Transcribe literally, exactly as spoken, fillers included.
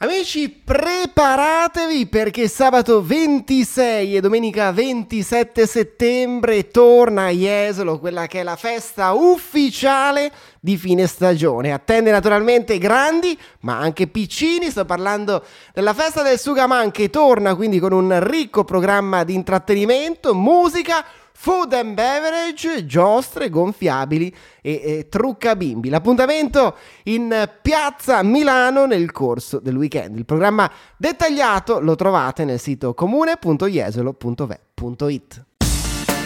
Amici, preparatevi perché sabato ventisei e domenica ventisette settembre torna a Jesolo quella che è la festa ufficiale di fine stagione. Attende naturalmente grandi ma anche piccini. Sto parlando della festa del Sugaman che torna quindi con un ricco programma di intrattenimento, musica, food and beverage, giostre gonfiabili e, e trucca bimbi. L'appuntamento in piazza Milano nel corso del weekend. Il programma dettagliato lo trovate nel sito comune punto jesolo punto ve punto it.